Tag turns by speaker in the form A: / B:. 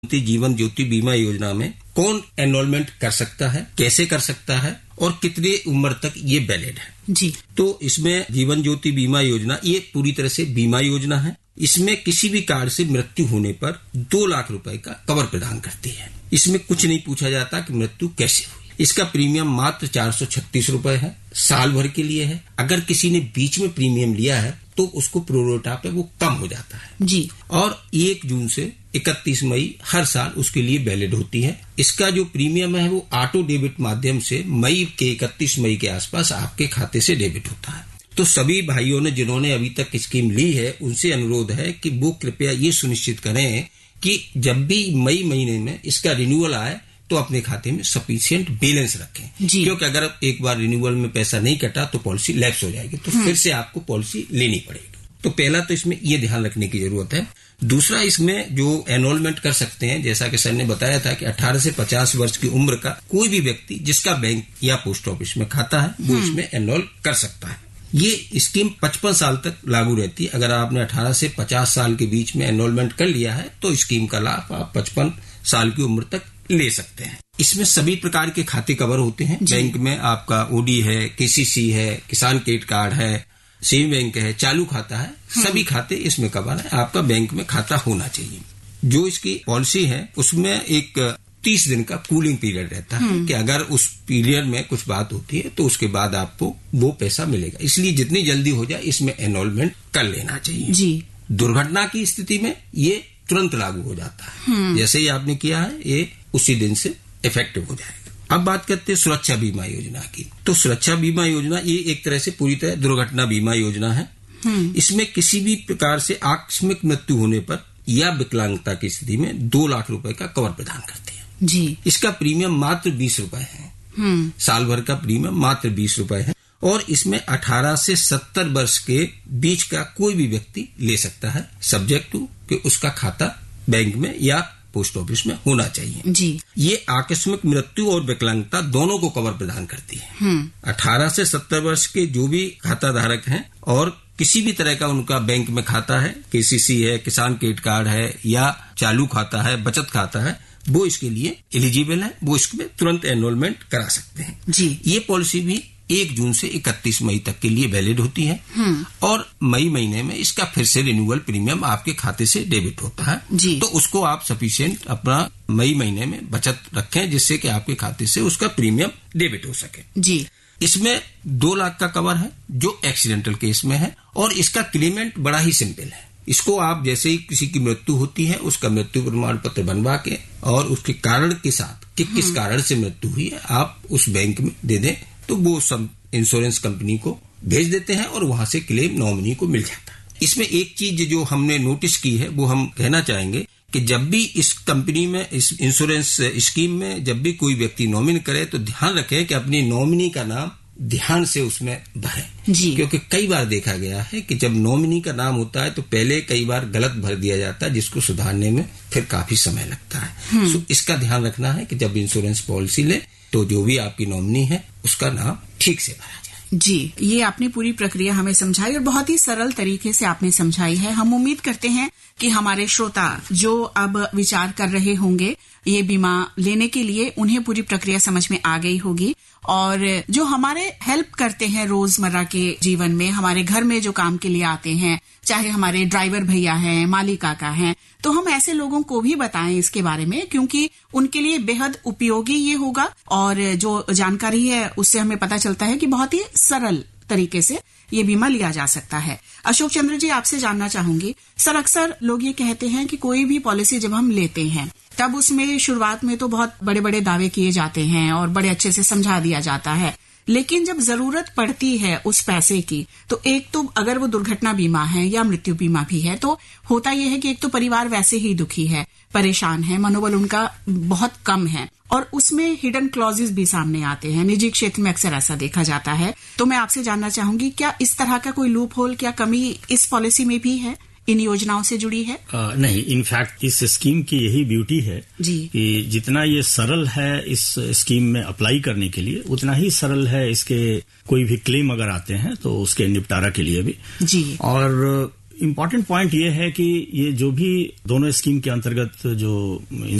A: जीवन ज्योति बीमा योजना में कौन एनरोलमेंट कर सकता है, कैसे कर सकता है और कितने उम्र तक ये वैलिड है
B: जी।
A: तो इसमें जीवन ज्योति बीमा योजना ये पूरी तरह से बीमा योजना है। इसमें किसी भी कारण से मृत्यु होने पर 2 लाख रुपए का कवर प्रदान करती है। इसमें कुछ नहीं पूछा जाता कि मृत्यु कैसे हुई। इसका प्रीमियम मात्र 436 रुपए है, साल भर के लिए है। अगर किसी ने बीच में प्रीमियम लिया है तो उसको प्रोरेटा पे वो कम हो जाता है
B: जी।
A: और 1 जून से 31 मई हर साल उसके लिए वैलिड होती है। इसका जो प्रीमियम है वो ऑटो डेबिट माध्यम से मई के 31 मई के आसपास आपके खाते से डेबिट होता है। तो सभी भाइयों ने जिन्होंने अभी तक स्कीम ली है उनसे अनुरोध है कि वो कृपया ये सुनिश्चित करें कि जब भी मई महीने में इसका रिन्यूअल आए तो अपने खाते में सफिशिएंट बैलेंस रखें, क्योंकि अगर एक बार रिन्यूअल में पैसा नहीं कटा तो पॉलिसी लैप्स हो जाएगी, तो फिर से आपको पॉलिसी लेनी पड़ेगी। तो पहला तो इसमें ये ध्यान रखने की जरूरत है। दूसरा, इसमें जो एनरोलमेंट कर सकते हैं, जैसा कि सर ने बताया था कि 18 से 50 वर्ष की उम्र का कोई भी व्यक्ति जिसका बैंक या पोस्ट ऑफिस में खाता है वो इसमें एनरोल कर सकता है। ये स्कीम 55 साल तक लागू रहती है। अगर आपने 18 से 50 साल के बीच में एनरोलमेंट कर लिया है तो स्कीम का लाभ आप 55 साल की उम्र तक ले सकते हैं। इसमें सभी प्रकार के खाते कवर होते हैं। बैंक में आपका ओडी है, केसीसी है, किसान क्रेडिट कार्ड है, सेविंग बैंक है, चालू खाता है, सभी खाते इसमें कवर है। आपका बैंक में खाता होना चाहिए। जो इसकी पॉलिसी है उसमें एक 30 दिन का कूलिंग पीरियड रहता है कि अगर उस पीरियड में कुछ बात होती है तो उसके बाद आपको वो पैसा मिलेगा। इसलिए जितनी जल्दी हो जाए इसमें एनरोलमेंट कर लेना चाहिए जी। दुर्घटना की स्थिति में ये तुरंत लागू हो जाता है। जैसे ही आपने किया है ये उसी दिन से इफेक्टिव हो जाएगा। अब बात करते हैं सुरक्षा बीमा योजना की। तो सुरक्षा बीमा योजना ये एक तरह से पूरी तरह दुर्घटना बीमा योजना है। इसमें किसी भी प्रकार से आकस्मिक मृत्यु होने पर या विकलांगता की स्थिति में 2 लाख रुपए का कवर प्रदान करती है
B: जी।
A: इसका प्रीमियम मात्र 20 रुपए है। साल भर का प्रीमियम मात्र 20 रुपए है और इसमें 18 से 70 वर्ष के बीच का कोई भी व्यक्ति ले सकता है, सब्जेक्ट टू कि उसका खाता बैंक में या पोस्ट ऑफिस में होना चाहिए
B: जी।
A: ये आकस्मिक मृत्यु और विकलांगता दोनों को कवर प्रदान करती है। 18 से 70 वर्ष के जो भी खाता धारक हैं और किसी भी तरह का उनका बैंक में खाता है, केसीसी है, किसान क्रेडिट कार्ड है या चालू खाता है, बचत खाता है, वो इसके लिए एलिजिबल है, वो इसमें तुरंत एनरोलमेंट करा सकते हैं
B: जी।
A: ये पॉलिसी भी 1 जून से 31 मई तक के लिए वैलिड होती है और मई महीने में इसका फिर से रिन्यूअल प्रीमियम आपके खाते से डेबिट होता है
B: जी।
A: तो उसको आप सफिशिएंट अपना मई महीने में बचत रखें जिससे कि आपके खाते से उसका प्रीमियम डेबिट हो सके जी। इसमें 2 लाख का कवर है जो एक्सीडेंटल केस में है और इसका क्लेमेंट बड़ा ही सिंपल है। इसको आप जैसे ही किसी की मृत्यु होती है उसका मृत्यु प्रमाण पत्र बनवा के और उसके कारण के साथ कि किस कारण से मृत्यु हुई है आप उस बैंक में दे दें तो वो सब इंश्योरेंस कंपनी को भेज देते हैं और वहां से क्लेम नॉमिनी को मिल जाता है। इसमें एक चीज जो हमने नोटिस की है वो हम कहना चाहेंगे कि जब भी इस कंपनी में इस इंश्योरेंस स्कीम में जब भी कोई व्यक्ति नॉमिनी करे तो ध्यान रखें कि अपनी नॉमिनी का नाम ध्यान से उसमें भरें क्योंकि कई बार देखा गया है कि जब नॉमिनी का नाम होता है तो पहले कई बार गलत भर दिया जाता है जिसको सुधारने में फिर काफी समय लगता है। सो इसका ध्यान रखना है कि जब इंश्योरेंस पॉलिसी ले तो जो भी आपकी नॉमिनी है उसका नाम ठीक से भरा जाए
B: जी। ये आपने पूरी प्रक्रिया हमें समझाई और बहुत ही सरल तरीके से आपने समझाई है। हम उम्मीद करते हैं कि हमारे श्रोता जो अब विचार कर रहे होंगे ये बीमा लेने के लिए उन्हें पूरी प्रक्रिया समझ में आ गई होगी और जो हमारे हेल्प करते हैं रोजमर्रा के जीवन में, हमारे घर में जो काम के लिए आते हैं, चाहे हमारे ड्राइवर भैया हैं, माली काका हैं, तो हम ऐसे लोगों को भी बताएं इसके बारे में क्योंकि उनके लिए बेहद उपयोगी ये होगा और जो जानकारी है उससे हमें पता चलता है कि बहुत ही सरल तरीके से ये बीमा लिया जा सकता है। अशोक चंद्र जी, आपसे जानना चाहूंगी, सर अक्सर लोग ये कहते हैं कि कोई भी पॉलिसी जब हम लेते हैं तब उसमें शुरुआत में तो बहुत बड़े बड़े दावे किए जाते हैं और बड़े अच्छे से समझा दिया जाता है, लेकिन जब जरूरत पड़ती है उस पैसे की तो एक तो अगर वो दुर्घटना बीमा है या मृत्यु बीमा भी है तो होता यह है कि एक तो परिवार वैसे ही दुखी है, परेशान है, मनोबल उनका बहुत कम है और उसमें हिडन क्लॉजेस भी सामने आते हैं। निजी क्षेत्र में अक्सर ऐसा देखा जाता है। तो मैं आपसे जानना चाहूंगी क्या इस तरह का कोई लूप होल, क्या कमी इस पॉलिसी में भी है, इन योजनाओं से जुड़ी है?
C: नहीं, इनफैक्ट इस स्कीम की यही ब्यूटी है
B: जी
C: कि जितना ये सरल है इस स्कीम में अप्लाई करने के लिए उतना ही सरल है इसके कोई भी क्लेम अगर आते हैं तो उसके निपटारा के लिए भी
B: जी।
C: और इम्पोर्टेंट पॉइंट ये है कि ये जो भी दोनों स्कीम के अंतर्गत जो